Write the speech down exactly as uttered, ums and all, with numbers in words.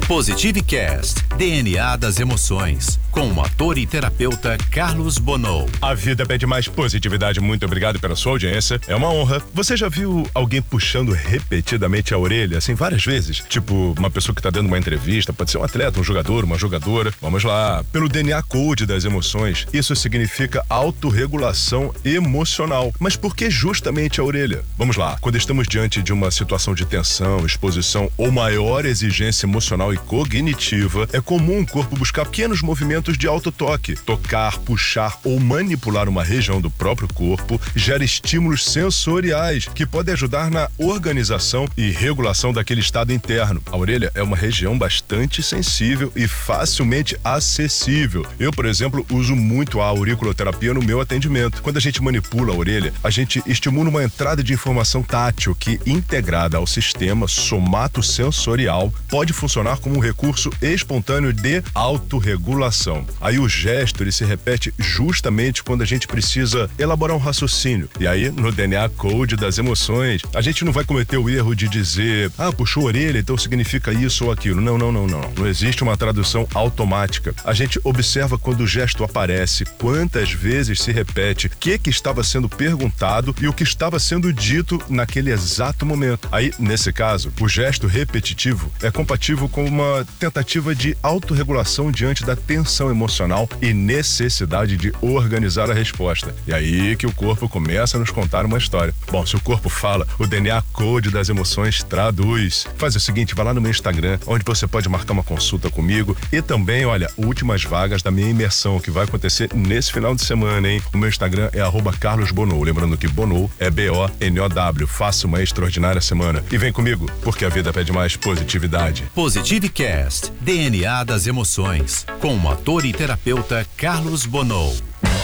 Positive Cast, D N A das emoções, com o ator e terapeuta Carlos Bonow. A vida pede mais positividade. Muito obrigado pela sua audiência. É uma honra. Você já viu alguém puxando repetidamente a orelha, assim, várias vezes? Tipo, uma pessoa que tá dando uma entrevista, pode ser um atleta, um jogador, uma jogadora. Vamos lá. Pelo D N A Code das emoções, isso significa autorregulação emocional. Mas por que justamente a orelha? Vamos lá. Quando estamos diante de uma situação de tensão, exposição ou maior exigência emocional e cognitiva, é comum o corpo buscar pequenos movimentos de autotoque. Tocar, puxar ou manipular uma região do próprio corpo gera estímulos sensoriais que podem ajudar na organização e regulação daquele estado interno. A orelha é uma região bastante sensível e facilmente acessível. Eu, por exemplo, uso muito a auriculoterapia no meu atendimento. Quando a gente manipula a orelha, a gente estimula uma entrada de informação tátil que, integrada ao sistema somatosensorial, pode funcionar como um recurso espontâneo de autorregulação. Aí o gesto, ele se repete justamente quando a gente precisa elaborar um raciocínio. E aí, no D N A Code das emoções, a gente não vai cometer o erro de dizer, ah, puxou a orelha, então significa isso ou aquilo. Não, não, não, não. Não existe uma tradução automática. A gente observa quando o gesto aparece, quantas vezes se repete, o que que estava sendo perguntado e o que estava sendo dito naquele exato momento. Aí, nesse caso, o gesto repetitivo é compatível com uma tentativa de autorregulação diante da tensão emocional e necessidade de organizar a resposta. E aí que o corpo começa a nos contar uma história. Bom, se o corpo fala, o D N A Code das emoções traduz. Faz o seguinte, vai lá no meu Instagram, onde você pode marcar uma consulta comigo e também, olha, últimas vagas da minha imersão, que vai acontecer nesse final de semana, hein? O meu Instagram é arroba Carlos Bonow. Lembrando que Bonow é B O N O W. Faça uma extraordinária semana. E vem comigo, porque a vida pede mais positividade. Positive Cast, D N A das emoções, com o ator e terapeuta Carlos Bonow.